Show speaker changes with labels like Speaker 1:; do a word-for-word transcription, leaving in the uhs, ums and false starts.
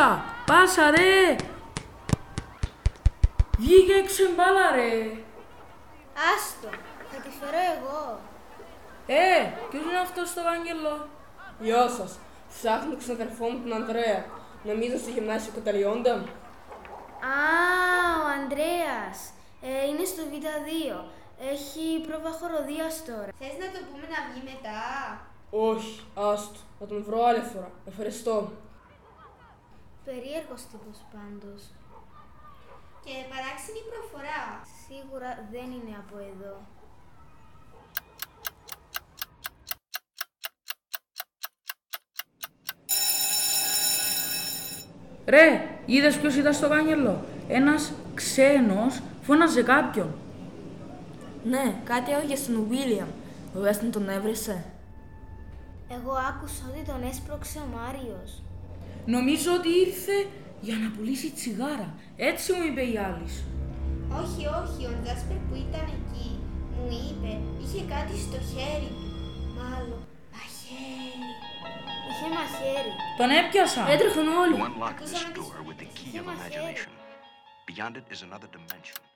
Speaker 1: Πάσα! Πάσα ρε! Βγήκε έξω η μπάλα ρε!
Speaker 2: Άστο, θα τη φέρω εγώ.
Speaker 1: Ε, ποιος είναι αυτός στο Άγγελο?
Speaker 3: Γεια σας. Ψάχνω τον ξαδερφό μου τον Ανδρέα. Νομίζω στο γυμνάσιο καταλλιώνται.
Speaker 2: Α, ο Ανδρέας. Ε, είναι στο Β δύο. Έχει πρόβα χοροδίας τώρα. Θες να το πούμε να βγει μετά?
Speaker 3: Όχι, άστο. Θα τον βρω άλλη φορά. Ευχαριστώ.
Speaker 2: Περίεργος τύπος πάντως. Και παράξενη προφορά. Σίγουρα δεν είναι από εδώ.
Speaker 1: Ρε, είδες ποιος ήταν στο Άγγελο? Ένας ξένος φώναζε κάποιον.
Speaker 4: Ναι, κάτι έλεγε στον Βίλιαμ. Ο Βέστον τον έβρισε.
Speaker 2: Εγώ άκουσα ότι τον έσπρωξε ο Μάριος.
Speaker 1: Νομίζω ότι ήρθε για να πουλήσει τσιγάρα. Έτσι μου είπε η Άλις.
Speaker 2: Όχι, όχι, ο Τζάσπερ που ήταν εκεί μου είπε, είχε κάτι στο χέρι του. Μάλλον, μαχαίρι. Είχε μαχαίρι.
Speaker 1: Τον έπιασα.
Speaker 4: Έτρεχαν όλοι.
Speaker 5: You unlock this door with the key of imagination. Beyond it is another dimension.